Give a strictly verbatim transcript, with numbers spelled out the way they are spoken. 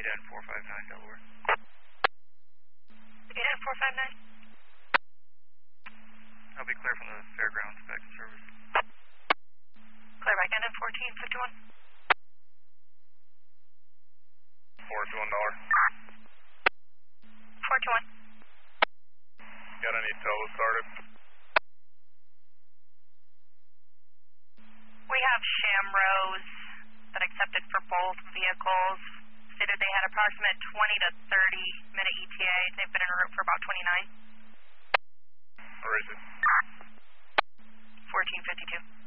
N four five nine, Delaware. eight N four five nine. I'll be clear from the fairgrounds back in service. Clear back N N fourteen fifty-one. four two one, Dollar. four two one. Got any tow started? We have Shamrose that accepted for both vehicles. Stated they had approximate twenty to thirty minute E T A. They've been en route for about twenty-nine. Where is it? fourteen fifty-two.